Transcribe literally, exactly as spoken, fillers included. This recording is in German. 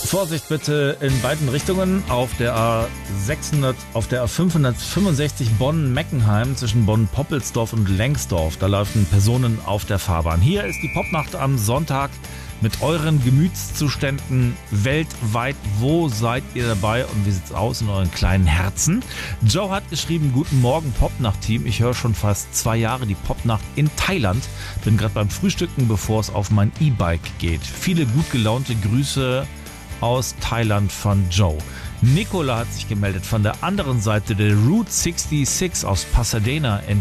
Vorsicht bitte in beiden Richtungen auf der A sechshundert, auf der A fünfhundertfünfundsechzig Bonn-Meckenheim zwischen Bonn-Poppelsdorf und Lengsdorf. Da laufen Personen auf der Fahrbahn. Hier ist die Popnacht am Sonntag mit euren Gemütszuständen weltweit. Wo seid ihr dabei und wie sieht's aus in euren kleinen Herzen? Joe hat geschrieben, guten Morgen Popnacht-Team. Ich höre schon fast zwei Jahre die Popnacht in Thailand. Bin gerade beim Frühstücken, bevor es auf mein E-Bike geht. Viele gut gelaunte Grüße aus Thailand von Joe. Nicola hat sich gemeldet von der anderen Seite der Route sechsundsechzig aus Pasadena in